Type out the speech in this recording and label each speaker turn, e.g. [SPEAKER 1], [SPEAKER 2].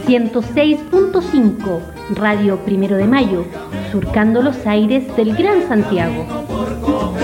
[SPEAKER 1] 106.5 Radio Primero de Mayo, surcando los aires del Gran Santiago.